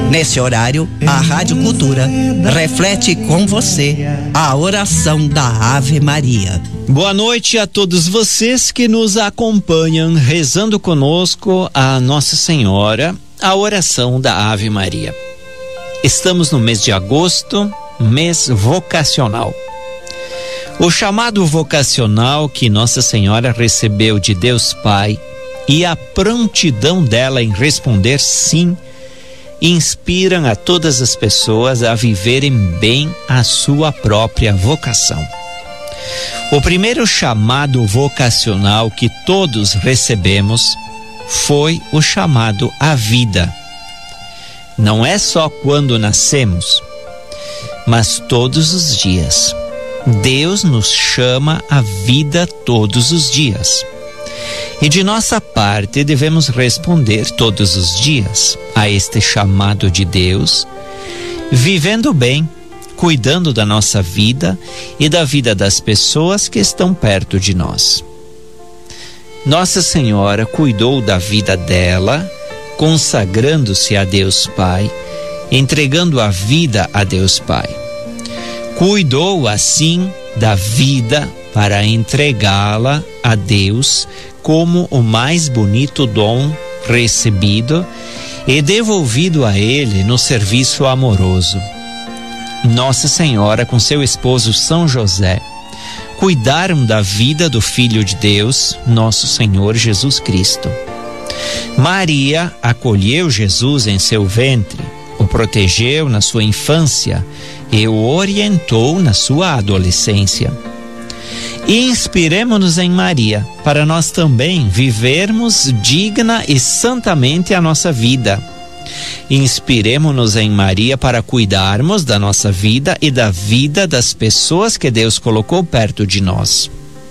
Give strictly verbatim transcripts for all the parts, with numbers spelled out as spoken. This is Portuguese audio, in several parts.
Nesse horário, a Rádio Cultura reflete com você a oração da Ave Maria. Boa noite a todos vocês que nos acompanham rezando conosco a Nossa Senhora, a oração da Ave Maria. Estamos no mês de agosto, mês vocacional. O chamado vocacional que Nossa Senhora recebeu de Deus Pai e a prontidão dela em responder sim, inspiram a todas as pessoas a viverem bem a sua própria vocação. O primeiro chamado vocacional que todos recebemos foi o chamado à vida. Não é só quando nascemos, mas todos os dias. Deus nos chama à vida todos os dias. E de nossa parte devemos responder todos os dias a este chamado de Deus, vivendo bem, cuidando da nossa vida e da vida das pessoas que estão perto de nós. Nossa Senhora cuidou da vida dela, consagrando-se a Deus Pai, entregando a vida a Deus Pai. Cuidou assim da vida para entregá-la a Deus como o mais bonito dom recebido e devolvido a Ele no serviço amoroso. Nossa Senhora, com seu esposo São José, cuidaram da vida do Filho de Deus, nosso Senhor Jesus Cristo. Maria acolheu Jesus em seu ventre, o protegeu na sua infância e o orientou na sua adolescência. Inspiremo-nos em Maria, para nós também vivermos digna e santamente a nossa vida. Inspiremo-nos em Maria para cuidarmos da nossa vida e da vida das pessoas que Deus colocou perto de nós.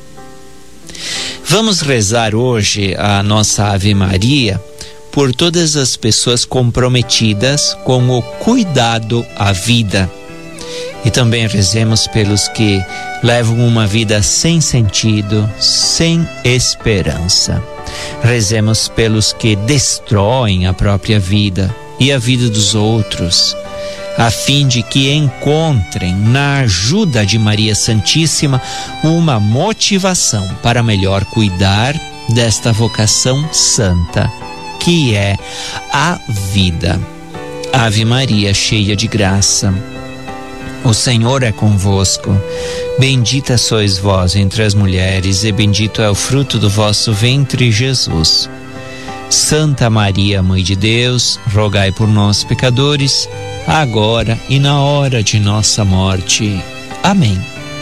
Vamos rezar hoje a nossa Ave Maria por todas as pessoas comprometidas com o cuidado à vida. E também rezemos pelos que levam uma vida sem sentido, sem esperança. Rezemos pelos que destroem a própria vida e a vida dos outros, a fim de que encontrem na ajuda de Maria Santíssima uma motivação para melhor cuidar desta vocação santa, que é a vida. Ave Maria, cheia de graça, o Senhor é convosco. Bendita sois vós entre as mulheres, e bendito é o fruto do vosso ventre, Jesus. Santa Maria, Mãe de Deus, rogai por nós, pecadores, agora e na hora de nossa morte. Amém.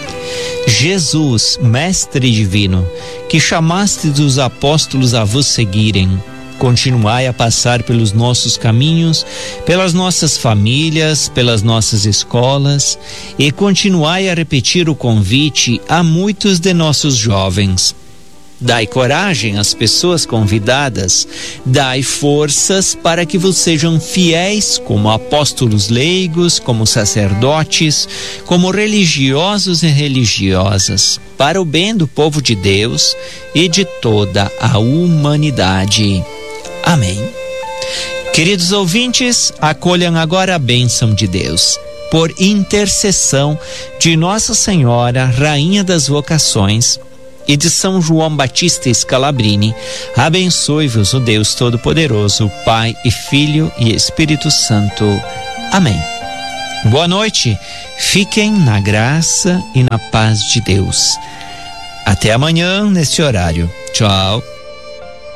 Jesus, Mestre Divino, que chamaste dos apóstolos a vos seguirem, continuai a passar pelos nossos caminhos, pelas nossas famílias, pelas nossas escolas, e continuai a repetir o convite a muitos de nossos jovens. Dai coragem às pessoas convidadas, dai forças para que vos sejam fiéis como apóstolos leigos, como sacerdotes, como religiosos e religiosas, para o bem do povo de Deus e de toda a humanidade. Amém. Queridos ouvintes, acolham agora a bênção de Deus. Por intercessão de Nossa Senhora, Rainha das Vocações, e de São João Batista Scalabrini, abençoe-vos o Deus Todo-Poderoso, Pai e Filho e Espírito Santo. Amém. Boa noite, fiquem na graça e na paz de Deus. Até amanhã neste horário. Tchau.